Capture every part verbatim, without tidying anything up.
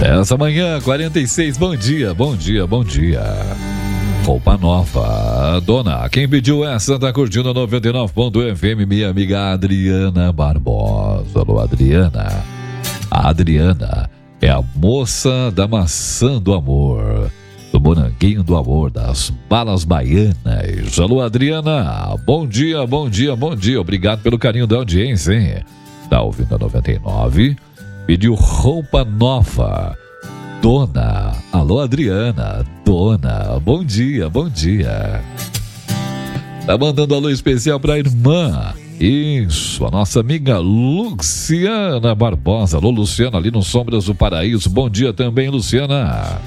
Essa manhã, quarenta e seis, bom dia, bom dia, bom dia. Roupa nova, dona, quem pediu essa tá curtindo a noventa e nove ponto F M, minha amiga Adriana Barbosa. Alô, Adriana. A Adriana é a moça da maçã do amor, do moranguinho do amor, das balas baianas. Alô, Adriana, bom dia, bom dia, bom dia. Obrigado pelo carinho da audiência, hein? Tá ouvindo a noventa e nove? Pediu roupa nova. Dona, alô, Adriana, dona, bom dia, bom dia. Tá mandando alô especial pra irmã. Isso, a nossa amiga Luciana Barbosa. Alô, Luciana, ali no Sombras do Paraíso. Bom dia também, Luciana.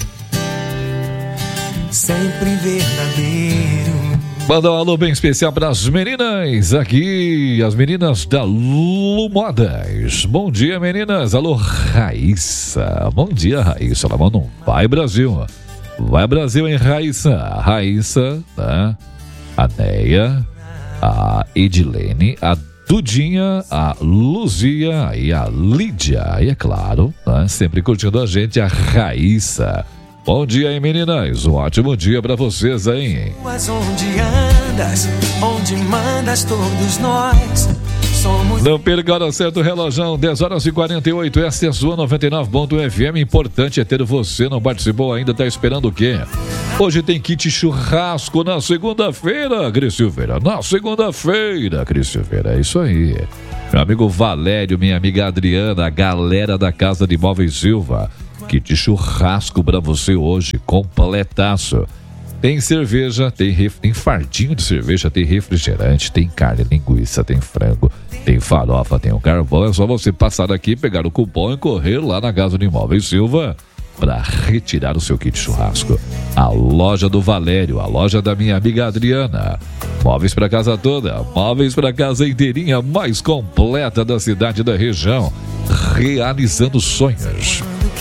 Sempre verdadeiro. Manda um alô bem especial para as meninas aqui, as meninas da Lu Modas. Bom dia, meninas. Alô, Raíssa. Bom dia, Raíssa. Ela manda um vai, Brasil. Vai, Brasil, hein, Raíssa. Raíssa, né? A Neia, a Edilene, a Dudinha, a Luzia e a Lídia. E é claro, né? Sempre curtindo a gente, a Raíssa. Bom dia aí, meninas. Um ótimo dia pra vocês aí. Onde andas, onde mandas todos nós. Somos... Não perca a hora certa, o relógio, dez horas e quarenta e oito. Essa é a sua noventa e nove ponto F M. Importante é ter você. Não participou ainda, tá esperando o quê? Hoje tem kit churrasco na segunda-feira, Cris Silveira. Na segunda-feira, Cris Silveira. É isso aí. Meu amigo Valério, minha amiga Adriana, a galera da Casa de Móveis Silva. Kit churrasco pra você hoje, completaço. Tem cerveja, tem, ref... tem fardinho de cerveja, tem refrigerante, tem carne, linguiça, tem frango, tem farofa, tem o carvão. É só você passar aqui, pegar o cupom e correr lá na Casa de Móveis Silva para retirar o seu kit churrasco. A loja do Valério, a loja da minha amiga Adriana. Móveis para casa toda, móveis para casa inteirinha, mais completa da cidade e da região. Realizando sonhos.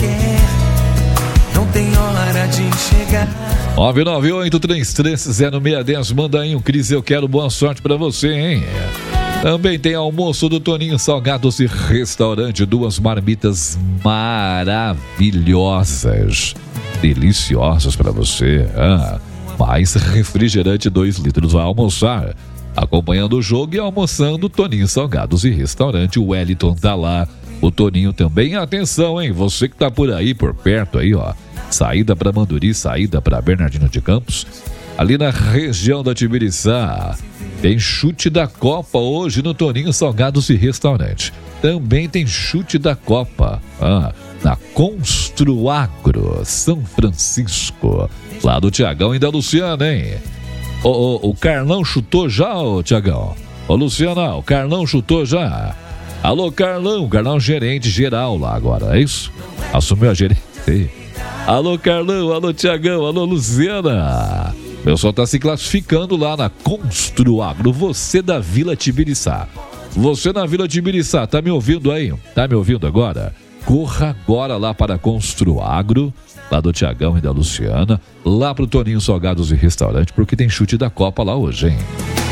Não tem hora de chegar. nove nove oito, três três zero seis um zero. Manda aí um Cris, eu quero boa sorte pra você, hein? Também tem almoço do Toninho Salgados e Restaurante. Duas marmitas maravilhosas, deliciosas pra você. Ah, mais refrigerante, dois litros. Vai almoçar acompanhando o jogo e almoçando. Toninho Salgados e Restaurante. O Wellington tá lá, o Toninho também. Atenção, hein? Você que tá por aí, por perto aí, ó. Saída para Manduri, saída para Bernardino de Campos. Ali na região da Tibiriçá. Tem chute da Copa hoje no Toninho Salgados e Restaurante. Também tem chute da Copa. Ah, na Construagro, São Francisco. Lá do Tiagão e da Luciana, hein? O, o, o Carlão chutou já, ô Tiagão? Ô, Luciana, o Carlão chutou já? Alô, Carlão, Carlão gerente geral lá agora, é isso? Assumiu a gerente. Alô, Carlão, alô, Tiagão, alô, Luciana. O pessoal tá se classificando lá na Construagro. Você da Vila Tibiriçá. Você na Vila Tibiriçá, tá me ouvindo aí? Tá me ouvindo agora? Corra agora lá para a Construagro, lá do Tiagão e da Luciana, lá pro Toninho Salgados e Restaurante, porque tem chute da Copa lá hoje, hein?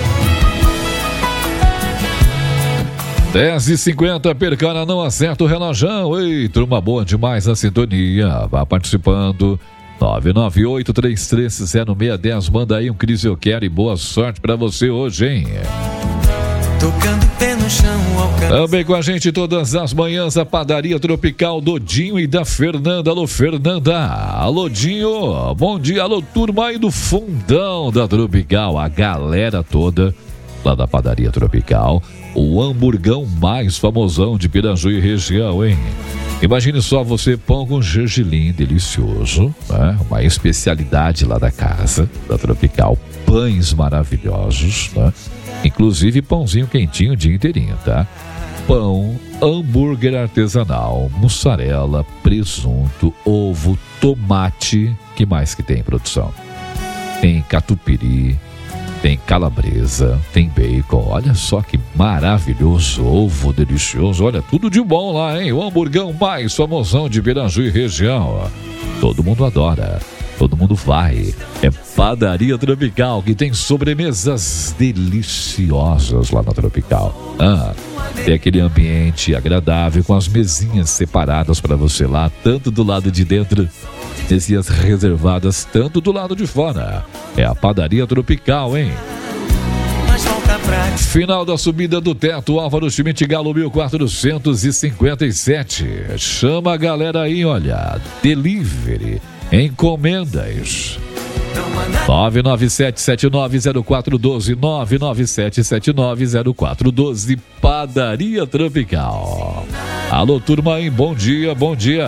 dez e cinquenta, Percana não acerta o relógio. Ei, turma boa demais na sintonia. Vá participando. nove nove oito, três três zero seis um zero. Manda aí um Cris, eu quero, e boa sorte pra você hoje, hein? Tocando pé no chão, alcança. Também com a gente todas as manhãs, a Padaria Tropical do Dinho e da Fernanda. Alô, Fernanda. Alô, Dinho. Bom dia. Alô, turma aí do fundão da Tropical. A galera toda lá da Padaria Tropical. O hamburgão mais famosão de Piraju e região, hein? Imagine só você, pão com gergelim delicioso, né? Uma especialidade lá da casa, da Tropical. Pães maravilhosos, né? Inclusive pãozinho quentinho o dia inteirinho, tá? Pão, hambúrguer artesanal, mussarela, presunto, ovo, tomate. Que mais que tem, produção? Tem catupiry, tem calabresa, tem bacon. Olha só que maravilhoso, ovo delicioso. Olha, tudo de bom lá, hein? O hamburgão mais famosão de Piraju e região. Todo mundo adora. todo mundo vai. É Padaria Tropical, que tem sobremesas deliciosas lá na Tropical. Ah, tem aquele ambiente agradável com as mesinhas separadas para você lá, tanto do lado de dentro, mesinhas reservadas tanto do lado de fora. É a Padaria Tropical, hein? Final da subida do teto, Álvaro Schmidt Galo mil quatrocentos e cinquenta e sete. Chama a galera aí, olha. Delivery, encomendas. nove nove sete sete nove zero quatro um dois, nove nove sete sete nove zero quatro um dois, Padaria Tropical. Alô, turma aí, bom dia, bom dia.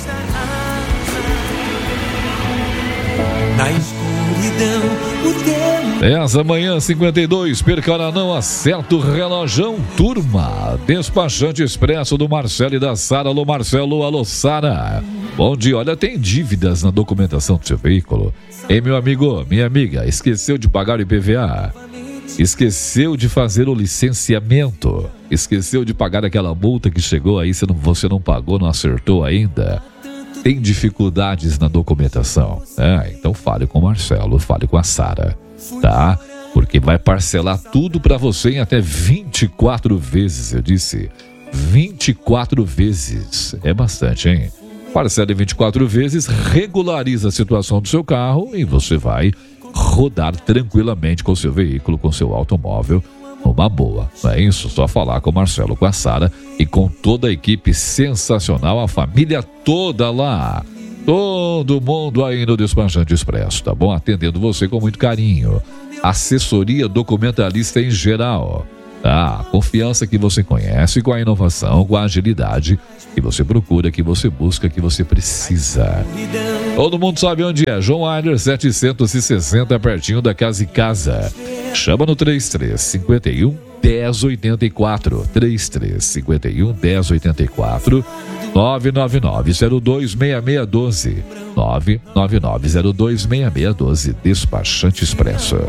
Na escuridão, o tempo. dez da manhã, cinquenta e dois, perca não, acerta o relojão, turma. Despachante Expresso do Marcelo e da Sara. Alô, Marcelo, alô, Sara. Bom dia, olha, tem dívidas na documentação do seu veículo? Ei, meu amigo, minha amiga, esqueceu de pagar o I P V A? Esqueceu de fazer o licenciamento? Esqueceu de pagar aquela multa que chegou aí, você não, você não pagou, não acertou ainda? Tem dificuldades na documentação? É, então fale com o Marcelo, fale com a Sara, tá? Porque vai parcelar tudo para você em até vinte e quatro vezes, eu disse. vinte e quatro vezes. É bastante, hein? Parcela em vinte e quatro vezes, regulariza a situação do seu carro e você vai rodar tranquilamente com o seu veículo, com o seu automóvel, numa boa. Não é isso? Só falar com o Marcelo, com a Sara e com toda a equipe sensacional, a família toda lá. Todo mundo aí no Despachante Expresso, tá bom? Atendendo você com muito carinho. Assessoria documentalista em geral. Ah, a confiança que você conhece, com a inovação, com a agilidade que você procura, que você busca, que você precisa. Todo mundo sabe onde é. João Ayler setecentos e sessenta, pertinho da Casa e Casa. Chama no três três cinco um, um zero oito quatro. três três cinco um, um zero oito quatro. nove nove nove zero dois seis seis um dois. nove nove nove zero dois seis seis um dois. Despachante Expresso.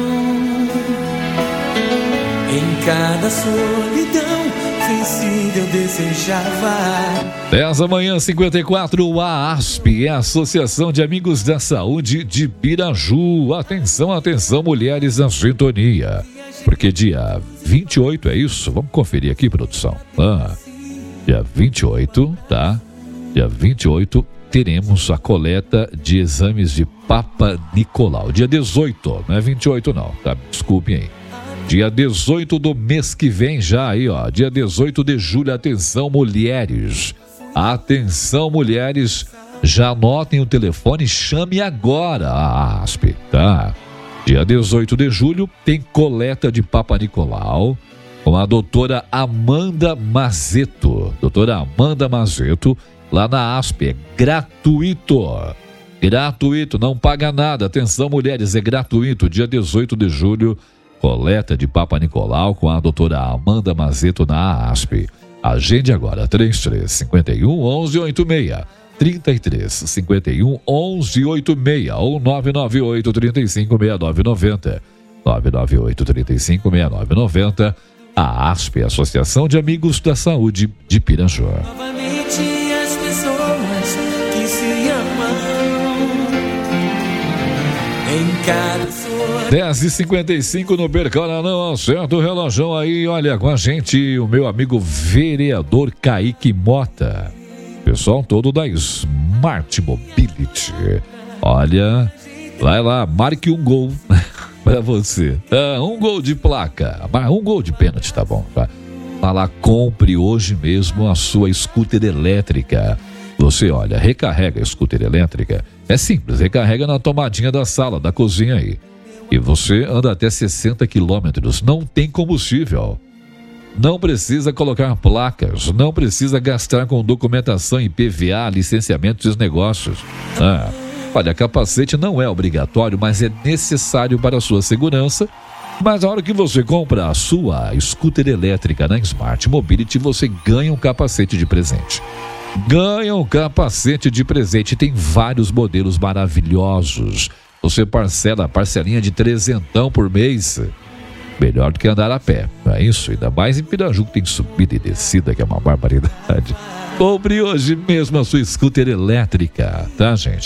Em cada solidão vencida eu desejava. dez da manhã, cinquenta e quatro, a ASP é a Associação de Amigos da Saúde de Piraju. Atenção, atenção, mulheres na sintonia. Porque dia vinte e oito, é isso? Vamos conferir aqui, produção. Ah, dia vinte e oito, tá? Dia vinte e oito teremos a coleta de exames de Papa Nicolau. Dia dezoito, não é vinte e oito não, tá? Desculpem aí. Dia dezoito do mês que vem já aí, ó. Dia dezoito de julho, atenção, mulheres. Atenção, mulheres. Já anotem o telefone, chame agora a ASP, tá? Dia dezoito de julho tem coleta de Papa Nicolau com a doutora Amanda Mazeto. Doutora Amanda Mazeto, lá na ASP. É gratuito. Gratuito, não paga nada. Atenção, mulheres, é gratuito. Dia dezoito de julho, coleta de Papa Nicolau com a doutora Amanda Mazeto na ASP. Agende agora, três três cinco um, um um oito seis, trinta e três cinquenta e um, onze oitenta e seis ou nove nove oito, trinta e cinco, sessenta e nove noventa. nove nove oito, trinta e cinco, sessenta e nove noventa. A ASP, Associação de Amigos da Saúde de Piraju. Novamente as pessoas que se amam. Em cada dez e cinquenta e cinco no Percaranão, acerta o relógio aí, olha com a gente o meu amigo vereador Kaique Mota, pessoal todo da Smart Mobility. Olha, vai lá, marque um gol para você, ah, um gol de placa, um gol de pênalti, tá bom, tá? Vai lá, compre hoje mesmo a sua scooter elétrica. Você, olha, recarrega a scooter elétrica, é simples, recarrega na tomadinha da sala, da cozinha aí. E você anda até sessenta quilômetros, não tem combustível. Não precisa colocar placas, não precisa gastar com documentação, I P V A, licenciamento dos negócios. Ah, olha, capacete não é obrigatório, mas é necessário para a sua segurança. Mas na hora que você compra a sua scooter elétrica na Smart Mobility, você ganha um capacete de presente. Ganha um capacete de presente, tem vários modelos maravilhosos. Você parcela a parcelinha de trezentão por mês. Melhor do que andar a pé, não é isso? Ainda mais em Piraju, que tem subida e descida, que é uma barbaridade. Compre hoje mesmo a sua scooter elétrica, tá, gente?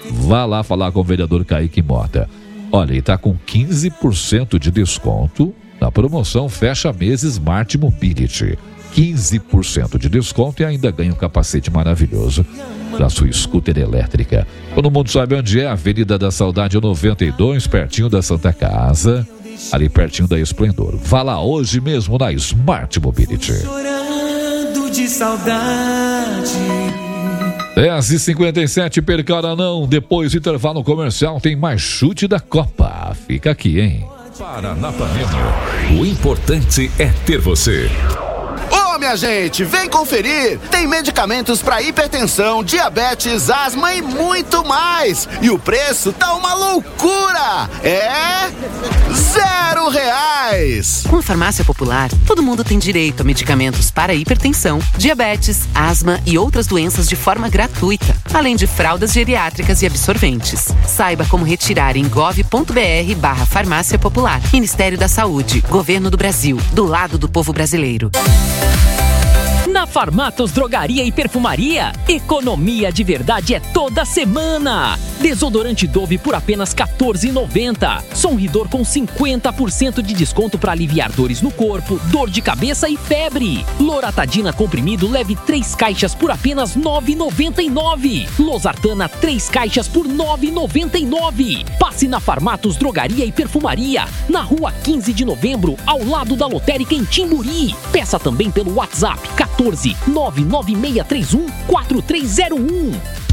Vá lá falar com o vereador Kaique Mota. Olha, ele está com quinze por cento de desconto na promoção Fecha Mês Smart Mobility. quinze por cento de desconto e ainda ganha um capacete maravilhoso para sua scooter elétrica. Todo mundo sabe onde é? Avenida da Saudade noventa e dois, pertinho da Santa Casa, ali pertinho da Esplendor. Vá lá hoje mesmo na Smart Mobility. Chorando de saudade. dez e cinquenta e sete, percara não. Depois do intervalo comercial tem mais chute da Copa. Fica aqui, hein? Paranapanema. O importante é ter você. Ô, minha gente, vem conferir! Tem medicamentos para hipertensão, diabetes, asma e muito mais! E o preço tá uma loucura! É... zero reais! Com a Farmácia Popular, todo mundo tem direito a medicamentos para hipertensão, diabetes, asma e outras doenças de forma gratuita, além de fraldas geriátricas e absorventes. Saiba como retirar em gov.br barra Farmácia Popular. Ministério da Saúde, Governo do Brasil, do lado do povo brasileiro. Na Farmatos Drogaria e Perfumaria, economia de verdade é toda semana. Desodorante Dove por apenas quatorze reais e noventa centavos. Sonridor com cinquenta por cento de desconto para aliviar dores no corpo, dor de cabeça e febre. Loratadina comprimido leve três caixas por apenas nove reais e noventa e nove centavos. Losartana três caixas por nove reais e noventa e nove centavos. Passe na Farmatos Drogaria e Perfumaria, na rua quinze de novembro, ao lado da Lotérica em Timburi. Peça também pelo WhatsApp quatorze, nove nove seis três um, quatro três zero um.